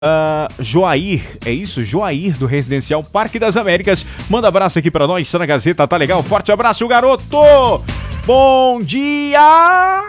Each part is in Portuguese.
Joair, é isso? Joair do Residencial Parque das Américas. Manda abraço aqui pra nós, tá na Gazeta, tá legal? Forte abraço, garoto! Bom dia!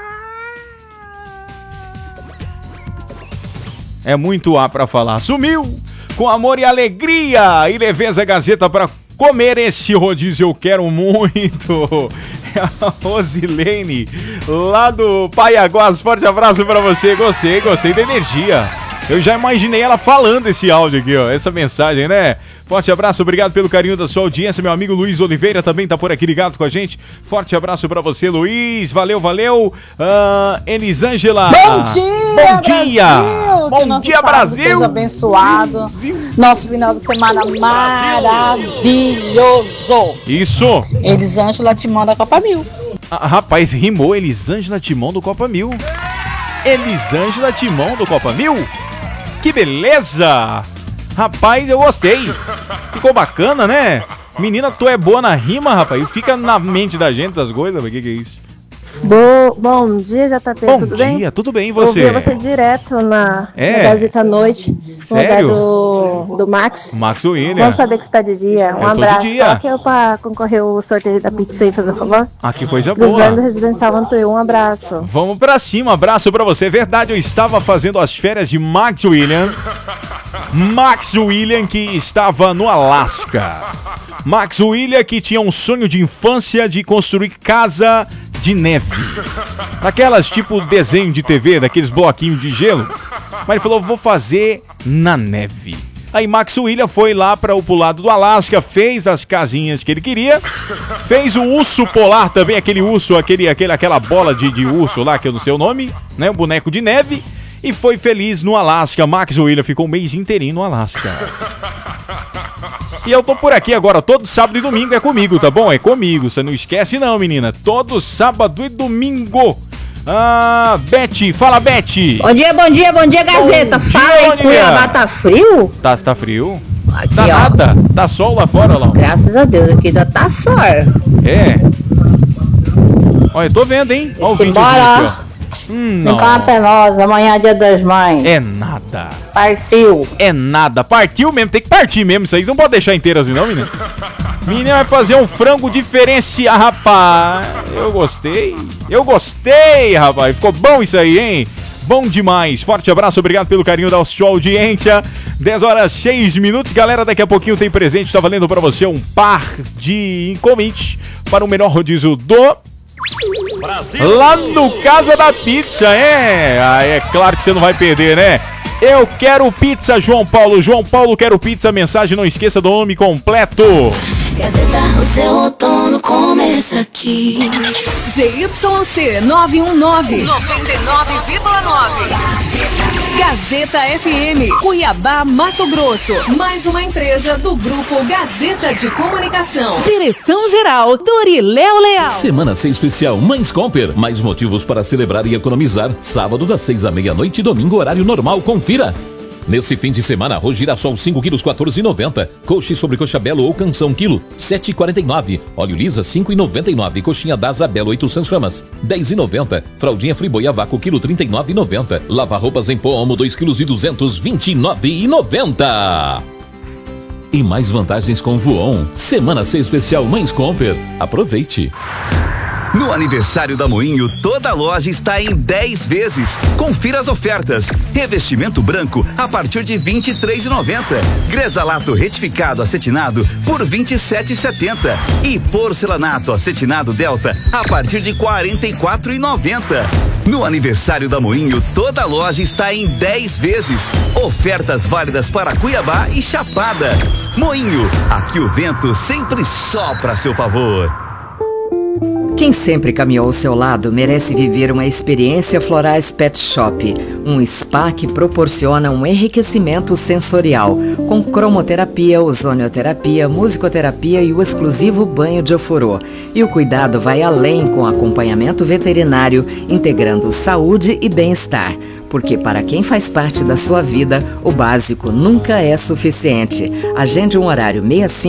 É muito A pra falar. Sumiu! Com amor e alegria e leveza, Gazeta, pra comer esse rodízio eu quero muito. É a Rosilene, lá do Paiaguás. Forte abraço pra você. Gostei da energia. Eu já imaginei ela falando esse áudio aqui, ó, essa mensagem, né? Forte abraço, obrigado pelo carinho da sua audiência. Meu amigo Luiz Oliveira também tá por aqui ligado com a gente. Forte abraço pra você, Luiz. Valeu. Elisângela. Bom dia! Bom dia, Brasil! Seja abençoado. Nosso final de semana maravilhoso. Isso. Elisângela Timão da Copa Mil. Rapaz, rimou. Elisângela Timão do Copa Mil. Elisângela Timão do Copa Mil. Que beleza! Rapaz, eu gostei. Ficou bacana, né? Menina, tu é boa na rima, rapaz. Fica na mente da gente as coisas. O que é isso? Bom dia, JP. Tudo bem? Bom dia, tudo bem, e você? Eu vi você direto na Gazeta à Noite. No lugar do Max. Max William. Vamos saber que você tá de dia. Um abraço. Coloque eu pra concorrer o sorteio da pizza aí, fazer um favor. Que coisa boa. Cruzando Residencial Vantuil, um abraço. Vamos pra cima, abraço pra você. Verdade, eu estava fazendo as férias de Max William. Max William, que estava no Alasca. Max William, que tinha um sonho de infância de construir casa de neve. Daquelas tipo desenho de TV, daqueles bloquinhos de gelo. Mas ele falou, vou fazer na neve. Aí Max William foi lá para o lado do Alasca, fez as casinhas que ele queria, fez o urso polar também, aquele urso, aquela bola de urso lá, que eu não sei o nome, né? Um boneco de neve. E foi feliz no Alasca. Max William ficou um mês inteirinho no Alasca. E eu tô por aqui agora, todo sábado e domingo é comigo, tá bom? É comigo, você não esquece não, menina. Todo sábado e domingo. Beth, fala, Beth. Bom dia, Gazeta. Fala aí, Cuiabá tá frio? Tá frio? Aqui, tá ó. Nada, tá sol lá fora, lá. Graças a Deus, aqui ainda tá sol. É. Olha, eu tô vendo, hein? Olha o videozinho aqui, ó. Não fala pra nós, amanhã é dia das mães. É nada. Partiu. É nada. Partiu mesmo, tem que partir mesmo. Isso aí não pode deixar inteiro assim, não, menina. Menina vai fazer um frango diferenciado, rapaz. Eu gostei, rapaz. Ficou bom isso aí, hein? Bom demais. Forte abraço, obrigado pelo carinho da sua audiência. 10h06. Galera, daqui a pouquinho tem presente. Tá valendo pra você um par de convites para o melhor rodízio do Brasil. Lá no Casa da Pizza, é claro que você não vai perder, né? Eu quero pizza, João Paulo, quero pizza. Mensagem, não esqueça do nome completo. Gazeta, o seu outono começa aqui. ZYC 919 99,9. Gazeta FM, Cuiabá, Mato Grosso. Mais uma empresa do Grupo Gazeta de Comunicação. Direção-geral, Toriléo Leal. Semana sem especial Mães Comper. Mais motivos para celebrar e economizar. Sábado das 6 à meia-noite, domingo horário normal. Confira. Nesse fim de semana, arroz girassol 5 quilos, 14,90. Coxa e sobrecoxa Belo ou Canção quilo, 7,49. Óleo Lisa, 5,99. Coxinha Daza Belo, 800 gramas, 10,90. Fraldinha Friboi a vácuo, quilo, 39,90. Lava roupas em pó Omo, 2 quilos e 200, 29,90. E mais vantagens com Voon. Semana sem especial Mães Comper. Aproveite. No aniversário da Moinho, toda loja está em 10 vezes. Confira as ofertas. Revestimento branco a partir de R$ 23,90. Gresalato retificado acetinado por R$ 27,70. E porcelanato acetinado Delta a partir de R$ 44,90. No aniversário da Moinho, toda loja está em 10 vezes. Ofertas válidas para Cuiabá e Chapada. Moinho, aqui o vento sempre sopra a seu favor. Quem sempre caminhou ao seu lado merece viver uma experiência Florais Pet Shop, um spa que proporciona um enriquecimento sensorial, com cromoterapia, ozonioterapia, musicoterapia e o exclusivo banho de ofurô. E o cuidado vai além com acompanhamento veterinário, integrando saúde e bem-estar. porque para quem faz parte da sua vida, o básico nunca é suficiente. Agende um horário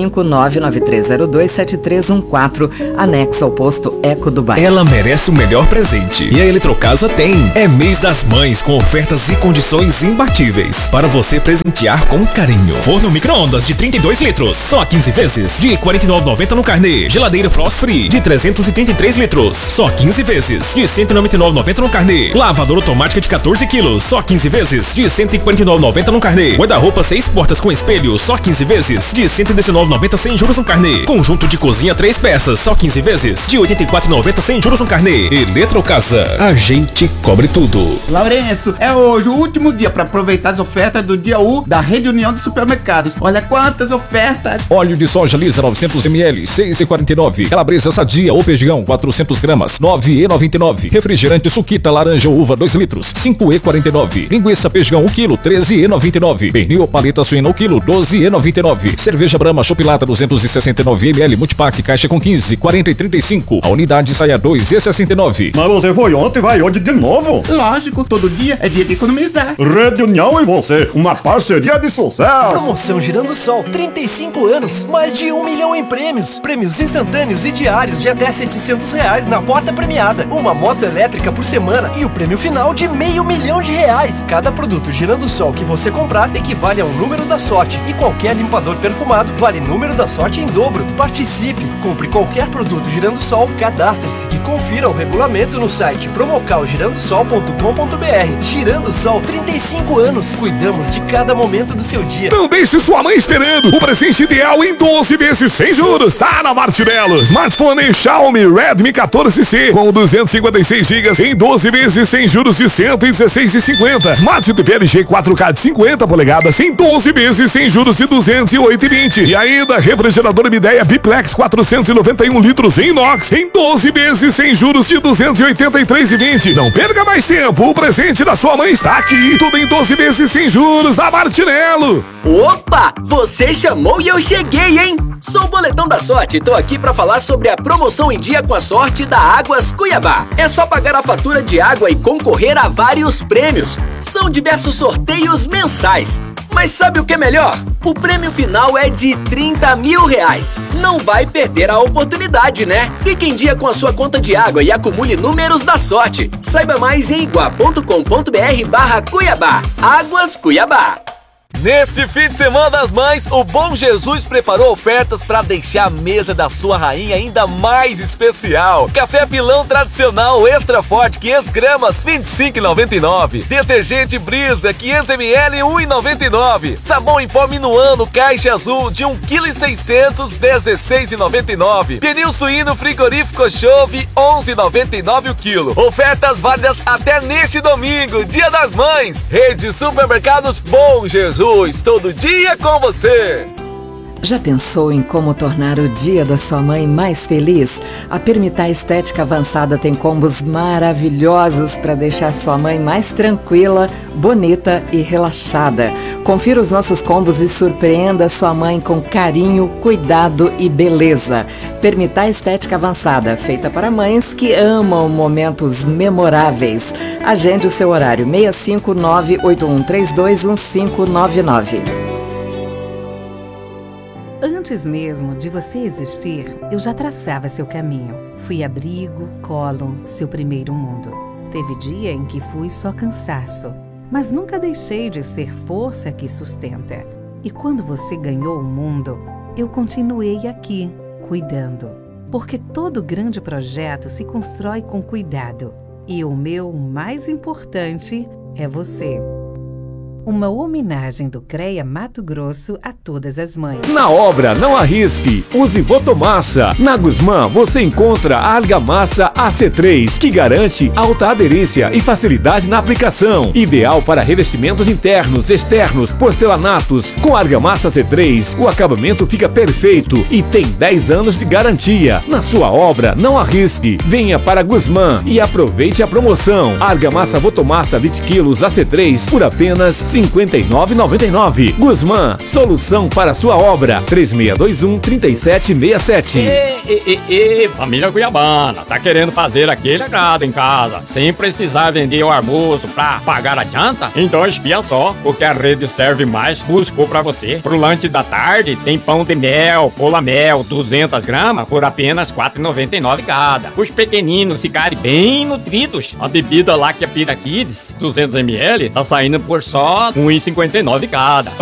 65993027314, anexo ao posto Eco do Bairro. Ela merece o melhor presente e a Eletrocasa tem. É mês das mães com ofertas e condições imbatíveis para você presentear com carinho. Forno micro-ondas de 32 litros, só 15 vezes, de R$ 49,90 no carnê. Geladeira Frost Free de 333 litros, só 15 vezes, de R$ 199,90 no carnê. Lavadora automática de 14 quilos, só 15 vezes, de R$ 149,90 no carnê. Guarda-roupa 6 portas com espelho, só 15 vezes, de R$ 119,90 sem juros no carnê. Conjunto de cozinha 3 peças, só 15 vezes, de R$ 84,90 sem juros no carnê. Eletrocasa, a gente cobre tudo. Lourenço, é hoje o último dia para aproveitar as ofertas do dia U da Rede União de Supermercados. Olha quantas ofertas! Óleo de soja lisa 900 ml, 6,49. Calabresa sadia ou feijão 400 gramas, 9,99. Refrigerante Suquita laranja ou uva 2 litros, 5,49. Linguiça peixão 1 quilo, 13,99. Pernil paleta suína 1 quilo, 12,99. Cerveja Brahma Chopilata 269 ml, multipack caixa com 15, 40 e 35. A unidade sai a 2,69. Mas você foi ontem e vai hoje de novo? Lógico, todo dia é dia de economizar. Rede União e você, uma parceria de sucesso. Promoção Girando Sol, 35 anos, mais de 1 milhão em prêmios. Prêmios instantâneos e diários de até R$700 na porta premiada. Uma moto elétrica por semana e o prêmio final de R$500 mil. Cada produto Girando Sol que você comprar equivale a um número da sorte. E qualquer limpador perfumado vale número da sorte em dobro. Participe, compre qualquer produto Girando Sol, cadastre-se e confira o regulamento no site promocalgirandosol.com.br. Girando Sol, 35 anos. Cuidamos de cada momento do seu dia. Não deixe sua mãe esperando. O presente ideal em 12 vezes sem juros tá na Martinello. Smartphone Xiaomi Redmi 14C com 256 GB em 12 vezes sem juros de R$116,50. Smart TV LG 4K de 50 polegadas em 12 vezes sem juros de R$208,20. E ainda refrigerador Midea Biplex 491 litros em inox em 12 vezes sem juros de R$283,20. Não perca mais tempo. O presente da sua mãe está aqui. Tudo em 12 vezes sem juros da Martinello. Opa! Você chamou e eu cheguei, hein? Sou o Boletão da Sorte e tô aqui pra falar sobre a promoção em dia com a sorte da Águas Cuiabá. É só pagar a fatura de água e concorrer a vários prêmios. São diversos sorteios mensais. Mas sabe o que é melhor? O prêmio final é de R$30 mil. Não vai perder a oportunidade, né? Fique em dia com a sua conta de água e acumule números da sorte. Saiba mais em igua.com.br/Cuiabá. Águas Cuiabá. Nesse fim de semana das mães, o Bom Jesus preparou ofertas para deixar a mesa da sua rainha ainda mais especial. Café pilão tradicional extra forte 500 gramas, R$ 25,99. Detergente Brisa 500 ml, R$ 1,99. Sabão em pó Minuano caixa azul de 1,6 kg, R$ 16,99. Pernil suíno frigorífico Chove, R$ 11,99 o quilo. Ofertas válidas até neste domingo, Dia das Mães. Rede Supermercados Bom Jesus. Todo dia com você! Já pensou em como tornar o dia da sua mãe mais feliz? A Permitar Estética Avançada tem combos maravilhosos para deixar sua mãe mais tranquila, bonita e relaxada. Confira os nossos combos e surpreenda sua mãe com carinho, cuidado e beleza. Permitar Estética Avançada, feita para mães que amam momentos memoráveis. Agende o seu horário 659-8132-1599. Antes mesmo de você existir, eu já traçava seu caminho. Fui abrigo, colo, seu primeiro mundo. Teve dia em que fui só cansaço, mas nunca deixei de ser força que sustenta. E quando você ganhou o mundo, eu continuei aqui, cuidando. Porque todo grande projeto se constrói com cuidado. E o meu mais importante é você. Uma homenagem do CREA Mato Grosso a todas as mães. Na obra, não arrisque. Use Votomassa. Na Guzmã, você encontra a argamassa AC3, que garante alta aderência e facilidade na aplicação. Ideal para revestimentos internos, externos, porcelanatos. Com a argamassa AC3, o acabamento fica perfeito e tem 10 anos de garantia. Na sua obra, não arrisque. Venha para a Guzmã e aproveite a promoção. A argamassa Votomassa 20 kg AC3 por apenas 59,99. Guzmã, solução para sua obra. 3621-3767. Família Cuiabana, tá querendo fazer aquele agrado em casa, sem precisar vender o almoço pra pagar a janta? Então espia só, o que a Rede Serve Mais buscou pra você. Pro lanche da tarde, tem pão de mel, Polamel, 200 gramas, por apenas R$ 4,99 cada. Os pequeninos ficarem bem nutridos. A bebida Láctea Pira Kids, 200 ml, tá saindo por só R$ 1,59 cada.